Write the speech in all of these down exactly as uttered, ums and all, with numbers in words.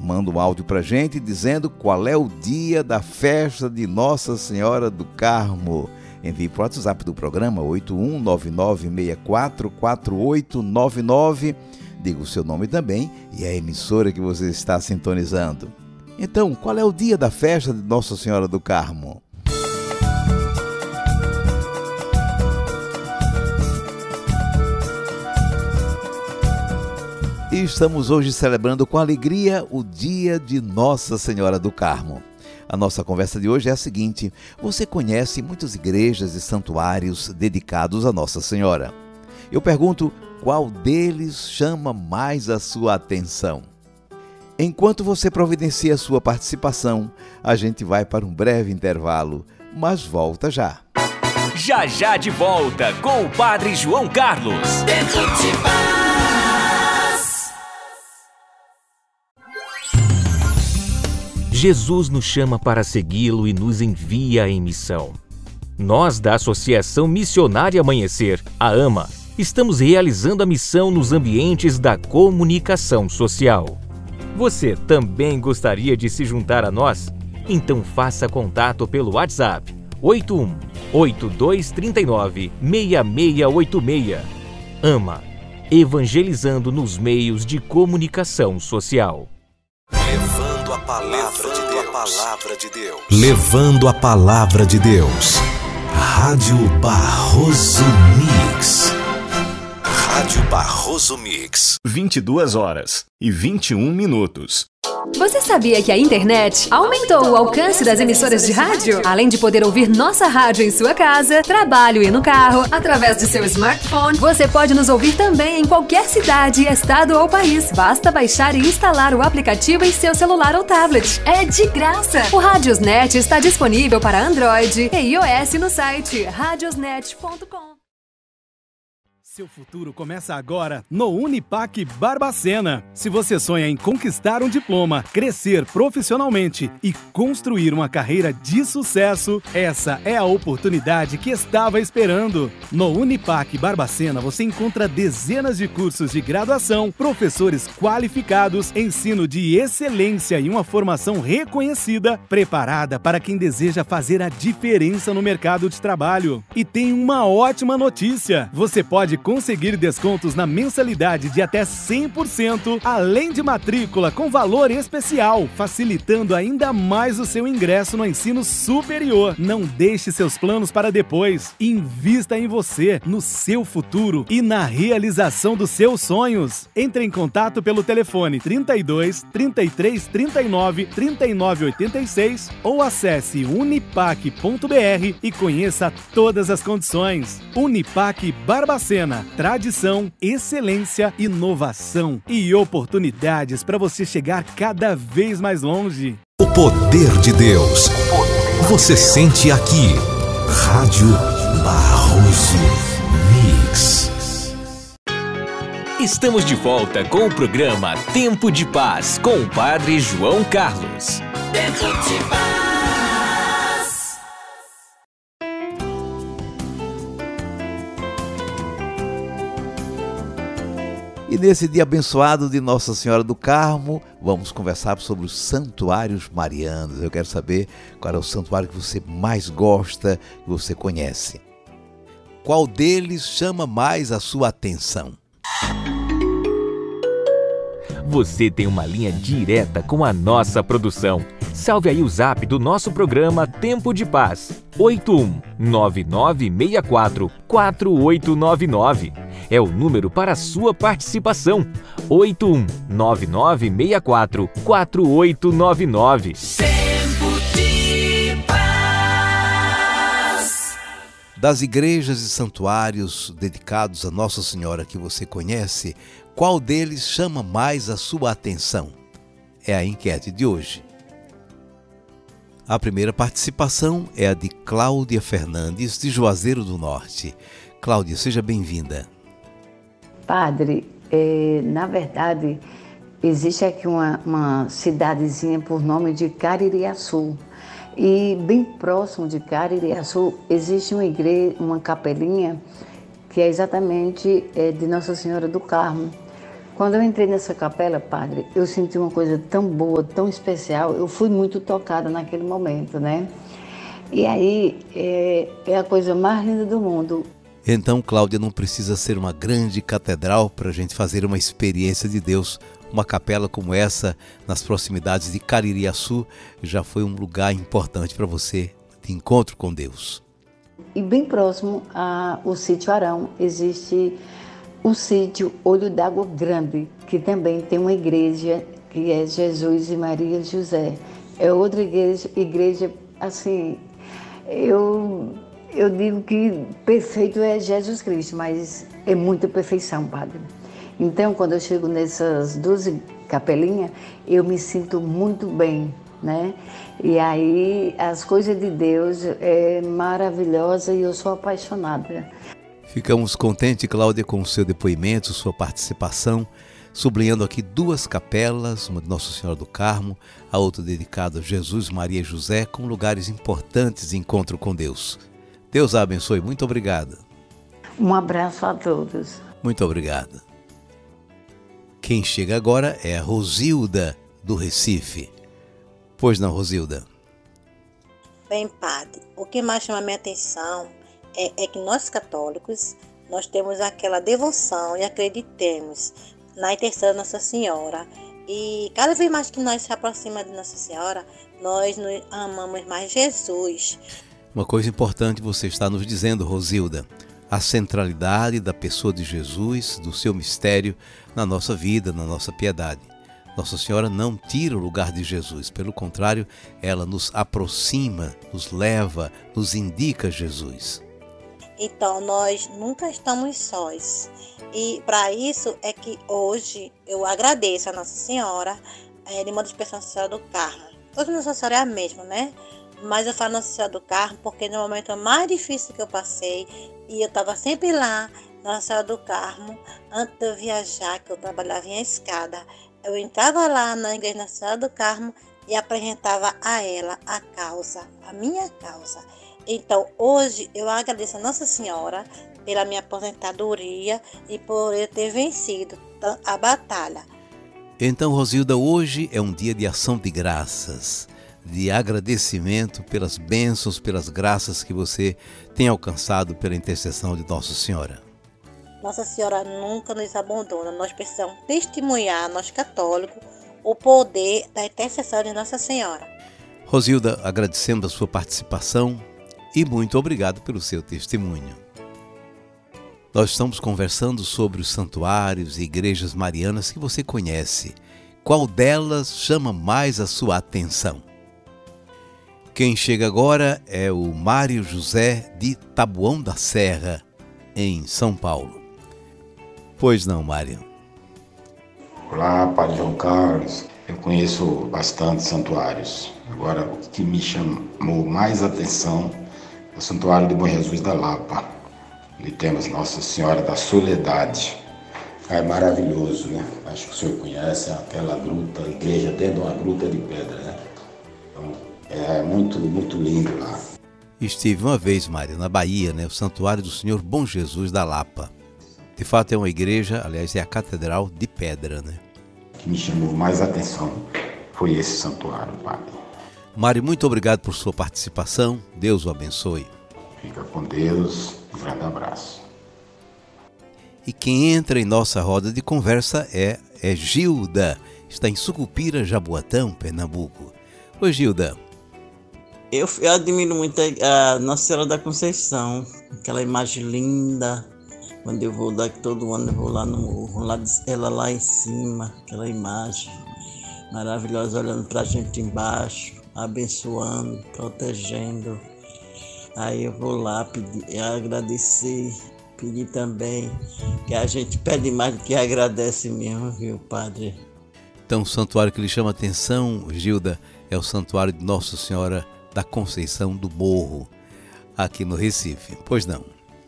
manda um áudio pra gente dizendo qual é o dia da festa de Nossa Senhora do Carmo. Envie para o WhatsApp do programa oito um nove nove seis quatro quatro oito nove nove. Diga o seu nome também e a emissora que você está sintonizando. Então, qual é o dia da festa de Nossa Senhora do Carmo? E estamos hoje celebrando com alegria o dia de Nossa Senhora do Carmo. A nossa conversa de hoje é a seguinte: você conhece muitas igrejas e santuários dedicados a Nossa Senhora. Eu pergunto, qual deles chama mais a sua atenção? Enquanto você providencia a sua participação, a gente vai para um breve intervalo, mas volta já. Já já de volta com o Padre João Carlos. Tempo de paz. Jesus nos chama para segui-lo e nos envia em missão. Nós, da Associação Missionária Amanhecer, a AMA, estamos realizando a missão nos ambientes da comunicação social. Você também gostaria de se juntar a nós? Então faça contato pelo WhatsApp oito um oito dois três nove seis seis oito seis. AMA, evangelizando nos meios de comunicação social. Levando a palavra de Deus. A palavra de Deus. Levando a palavra de Deus. Rádio Barroso Mix. Rádio Barroso Mix. vinte e duas horas e vinte e um minutos. Você sabia que a internet aumentou o alcance das emissoras de rádio? Além de poder ouvir nossa rádio em sua casa, trabalho e no carro, através de seu smartphone, você pode nos ouvir também em qualquer cidade, estado ou país. Basta baixar e instalar o aplicativo em seu celular ou tablet. É de graça! O Radiosnet está disponível para Android e iOS no site radiosnet ponto com. Seu futuro começa agora no Unipac Barbacena. Se você sonha em conquistar um diploma, crescer profissionalmente e construir uma carreira de sucesso, essa é a oportunidade que estava esperando. No Unipac Barbacena você encontra dezenas de cursos de graduação, professores qualificados, ensino de excelência e uma formação reconhecida, preparada para quem deseja fazer a diferença no mercado de trabalho. E tem uma ótima notícia: você pode conseguir descontos na mensalidade de até cem por cento, além de matrícula com valor especial, facilitando ainda mais o seu ingresso no ensino superior. Não deixe seus planos para depois. Invista em você, no seu futuro e na realização dos seus sonhos. Entre em contato pelo telefone trinta e dois, trinta e três, trinta e nove, trinta e nove oitenta e seis ou acesse unipac ponto br e conheça todas as condições. Unipac Barbacena. Tradição, excelência, inovação e oportunidades para você chegar cada vez mais longe. O poder de Deus. Você sente aqui. Rádio Barroso Mix. Estamos de volta com o programa Tempo de Paz com o Padre João Carlos. Tempo de Paz. E nesse dia abençoado de Nossa Senhora do Carmo, vamos conversar sobre os santuários marianos. Eu quero saber qual é o santuário que você mais gosta, que você conhece. Qual deles chama mais a sua atenção? Você tem uma linha direta com a nossa produção. Salve aí o zap do nosso programa Tempo de Paz, oito um nove nove seis quatro quatro oito nove nove. É o número para a sua participação, oito um nove nove seis quatro quatro oito nove nove. Tempo de Paz. Das igrejas e santuários dedicados a Nossa Senhora que você conhece, qual deles chama mais a sua atenção? É a enquete de hoje. A primeira participação é a de Cláudia Fernandes, de Juazeiro do Norte. Cláudia, seja bem-vinda. Padre, é, na verdade, existe aqui uma, uma cidadezinha por nome de Caririaçu. E bem próximo de Caririaçu existe uma igreja, uma capelinha, que é exatamente é, de Nossa Senhora do Carmo. Quando eu entrei nessa capela, padre, eu senti uma coisa tão boa, tão especial. Eu fui muito tocada naquele momento, né? E aí, é, é a coisa mais linda do mundo. Então, Cláudia, não precisa ser uma grande catedral para a gente fazer uma experiência de Deus. Uma capela como essa, nas proximidades de Caririaçu, já foi um lugar importante para você de encontro com Deus. E bem próximo ao sítio Arão, existe o sítio Olho d'Água Grande, que também tem uma igreja que é Jesus e Maria José. É outra igreja, igreja assim, eu... Eu digo que perfeito é Jesus Cristo, mas é muita perfeição, padre. Então, quando eu chego nessas doze capelinhas, eu me sinto muito bem, né? E aí, as coisas de Deus é maravilhosa e eu sou apaixonada. Ficamos contentes, Cláudia, com o seu depoimento, sua participação, sublinhando aqui duas capelas, uma de Nossa Senhora do Carmo, a outra dedicada a Jesus, Maria e José, com lugares importantes de encontro com Deus. Deus a abençoe. Muito obrigado. Um abraço a todos. Muito obrigado. Quem chega agora é a Rosilda, do Recife. Pois não, Rosilda? Bem, padre, o que mais chama a minha atenção é, é que nós católicos, nós temos aquela devoção e acreditemos na intercessão de Nossa Senhora. E cada vez mais que nós se aproximamos de Nossa Senhora, nós nos amamos mais Jesus. Uma coisa importante você está nos dizendo, Rosilda, a centralidade da pessoa de Jesus, do seu mistério na nossa vida, na nossa piedade. Nossa Senhora não tira o lugar de Jesus, pelo contrário, ela nos aproxima, nos leva, nos indica Jesus. Então, nós nunca estamos sós. E para isso é que hoje eu agradeço a Nossa Senhora, é, de modo especial a Nossa Senhora do Carmo. Toda Nossa Senhora é a mesma, né? Mas eu falo Nossa Senhora do Carmo porque no momento mais difícil que eu passei, e eu estava sempre lá, Nossa Senhora do Carmo, antes de eu viajar, que eu trabalhava em escada, eu entrava lá na igreja Nossa Senhora do Carmo e apresentava a ela a causa, a minha causa. Então, hoje eu agradeço a Nossa Senhora pela minha aposentadoria e por eu ter vencido a batalha. Então, Rosilda, hoje é um dia de ação de graças, de agradecimento pelas bênçãos, pelas graças que você tem alcançado pela intercessão de Nossa Senhora. Nossa Senhora nunca nos abandona. Nós precisamos testemunhar, nós católicos, o poder da intercessão de Nossa Senhora. Rosilda, agradecemos a sua participação e muito obrigado pelo seu testemunho. Nós estamos conversando sobre os santuários e igrejas marianas que você conhece. Qual delas chama mais a sua atenção? Quem chega agora é o Mário José de Taboão da Serra, em São Paulo. Pois não, Mário? Olá, Padre João Carlos. Eu conheço bastante santuários. Agora, o que me chamou mais atenção é o Santuário do Bom Jesus da Lapa. Ali temos Nossa Senhora da Soledade. É maravilhoso, né? Acho que o senhor conhece aquela gruta, a igreja dentro de uma gruta de pedra, né? Então, é muito, muito lindo lá. Estive uma vez, Mário, na Bahia, né? O Santuário do Senhor Bom Jesus da Lapa. De fato é uma igreja, aliás, é a Catedral de Pedra, né? O que me chamou mais atenção foi esse santuário, Padre. Mário, muito obrigado por sua participação. Deus o abençoe. Fica com Deus. Um grande abraço. E quem entra em nossa roda de conversa é, é Gilda. Está em Sucupira, Jaboatão, Pernambuco. Oi, Gilda. Eu, eu admiro muito a, a Nossa Senhora da Conceição, aquela imagem linda. Quando eu vou daqui todo ano, eu vou lá no morro, lá, ela lá em cima, aquela imagem maravilhosa, olhando pra gente embaixo, abençoando, protegendo. Aí eu vou lá pedir, agradecer, pedir também, que a gente pede mais do que agradece mesmo, viu, Padre? Então, o santuário que lhe chama a atenção, Gilda, é o Santuário de Nossa Senhora da Conceição do Morro, aqui no Recife. Pois não?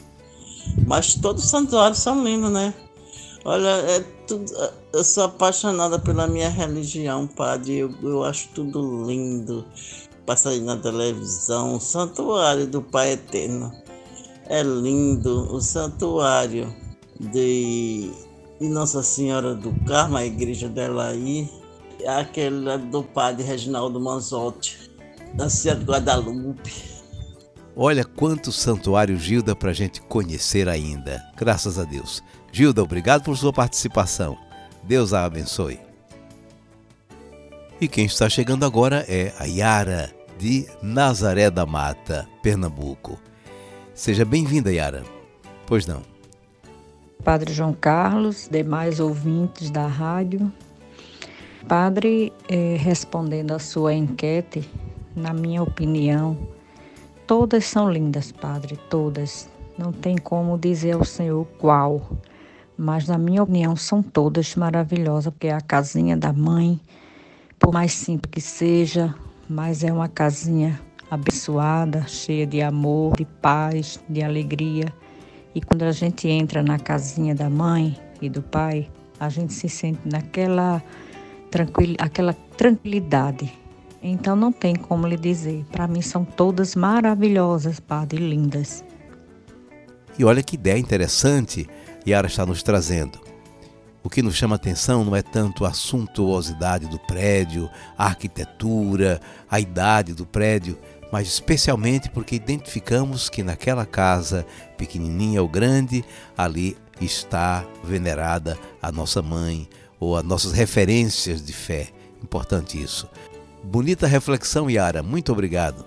Mas todos os santuários são lindos, né? Olha, é tudo, eu sou apaixonada pela minha religião, Padre. Eu, eu acho tudo lindo. Passa aí na televisão, o Santuário do Pai Eterno. É lindo. O Santuário de de Nossa Senhora do Carmo, a igreja dela aí, é aquela do padre Reginaldo Manzotti, da cidade de Guadalupe. Olha quanto santuário, Gilda, para a gente conhecer ainda. Graças a Deus. Gilda, obrigado por sua participação. Deus a abençoe. E quem está chegando agora é a Yara, de Nazaré da Mata, Pernambuco. Seja bem-vinda, Yara. Pois não. Padre João Carlos, demais ouvintes da rádio. Padre, eh, respondendo à sua enquete, na minha opinião, todas são lindas, Padre, todas. Não tem como dizer ao Senhor qual, mas na minha opinião são todas maravilhosas, porque é a casinha da mãe, por mais simples que seja, mas é uma casinha abençoada, cheia de amor, de paz, de alegria. E quando a gente entra na casinha da mãe e do pai, a gente se sente naquela tranquil... aquela tranquilidade. Então não tem como lhe dizer. Para mim são todas maravilhosas, Padre, lindas. E olha que ideia interessante Yara está nos trazendo. O que nos chama a atenção não é tanto a suntuosidade do prédio, a arquitetura, a idade do prédio, mas especialmente porque identificamos que naquela casa, pequenininha ou grande, ali está venerada a nossa mãe ou as nossas referências de fé. Importante isso. Bonita reflexão, Yara. Muito obrigado.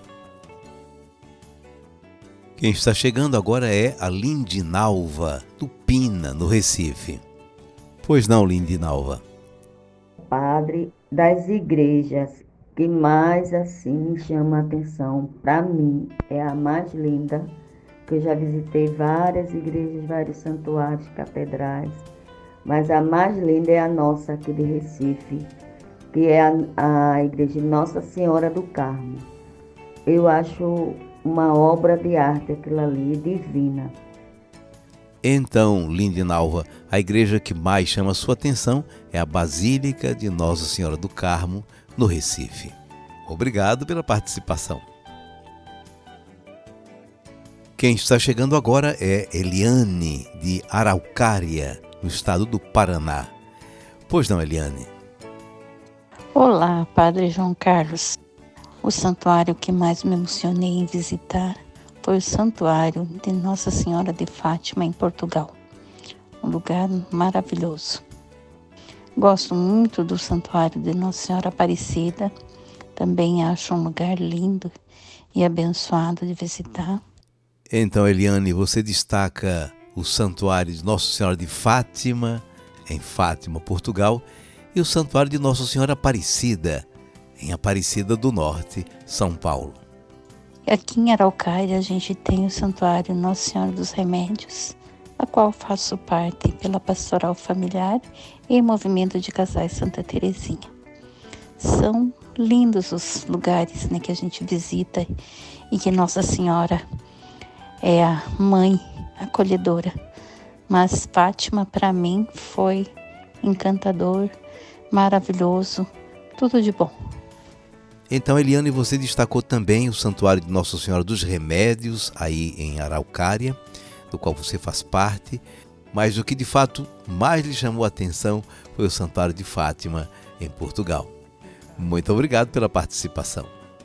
Quem está chegando agora é a Lindinalva, do Pina, no Recife. Pois não, Lindinalva. Padre, das igrejas que mais assim chama a atenção, para mim, é a mais linda, que eu já visitei várias igrejas, vários santuários, catedrais, mas a mais linda é a nossa aqui de Recife, que é a, a igreja de Nossa Senhora do Carmo. Eu acho uma obra de arte aquilo ali, divina. Então, Lindinalva, a igreja que mais chama sua atenção é a Basílica de Nossa Senhora do Carmo, no Recife. Obrigado pela participação. Quem está chegando agora é Eliane, de Araucária, no estado do Paraná. Pois não, Eliane? Olá, Padre João Carlos. O santuário que mais me emocionei em visitar foi o santuário de Nossa Senhora de Fátima, em Portugal. Um lugar maravilhoso. Gosto muito do santuário de Nossa Senhora Aparecida. Também acho um lugar lindo e abençoado de visitar. Então, Eliane, você destaca o santuário de Nossa Senhora de Fátima, em Fátima, Portugal, e o santuário de Nossa Senhora Aparecida, em Aparecida do Norte, São Paulo. Aqui em Araucária a gente tem o santuário Nossa Senhora dos Remédios, a qual faço parte pela Pastoral Familiar e Movimento de Casais Santa Terezinha. São lindos os lugares, né, que a gente visita e que Nossa Senhora é a mãe acolhedora. Mas Fátima, para mim, foi encantador, maravilhoso, tudo de bom. Então, Eliane, você destacou também o Santuário de Nossa Senhora dos Remédios, aí em Araucária, do qual você faz parte, mas o que de fato mais lhe chamou a atenção foi o Santuário de Fátima, em Portugal. Muito obrigado pela participação.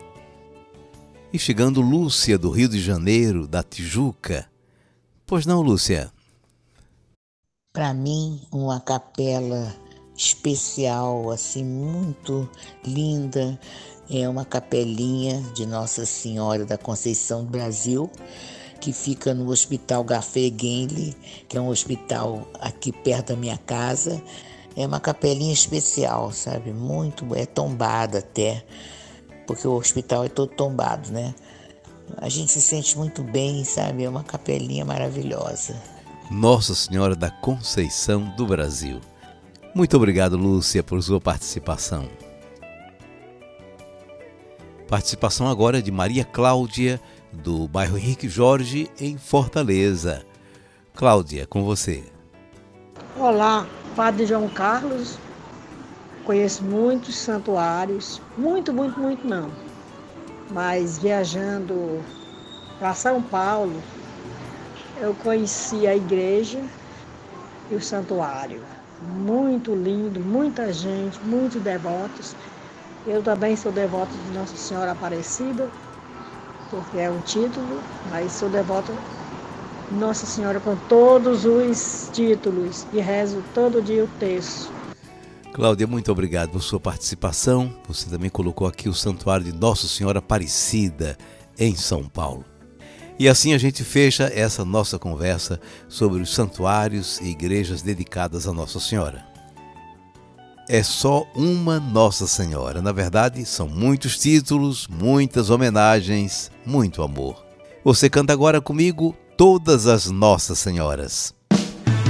E chegando Lúcia, do Rio de Janeiro, da Tijuca. Pois não, Lúcia? Para mim, uma capela especial, assim, muito linda, é uma capelinha de Nossa Senhora da Conceição do Brasil, que fica no Hospital Gaffer-Guengli, que é um hospital aqui perto da minha casa. É uma capelinha especial, sabe? Muito, é tombada até, porque o hospital é todo tombado, né? A gente se sente muito bem, sabe? É uma capelinha maravilhosa. Nossa Senhora da Conceição do Brasil. Muito obrigado, Lúcia, por sua participação. Participação agora de Maria Cláudia, do bairro Henrique Jorge, em Fortaleza. Cláudia, com você. Olá, Padre João Carlos. Conheço muitos santuários, muito, muito, muito não. Mas viajando para São Paulo, eu conheci a igreja e o santuário. Muito lindo, muita gente, muitos devotos. Eu também sou devota de Nossa Senhora Aparecida, porque é um título, mas sou devota de Nossa Senhora com todos os títulos e rezo todo dia o texto. Cláudia, muito obrigado por sua participação. Você também colocou aqui o Santuário de Nossa Senhora Aparecida, em São Paulo. E assim a gente fecha essa nossa conversa sobre os santuários e igrejas dedicadas a Nossa Senhora. É só uma Nossa Senhora. Na verdade, são muitos títulos, muitas homenagens, muito amor. Você canta agora comigo Todas as Nossas Senhoras.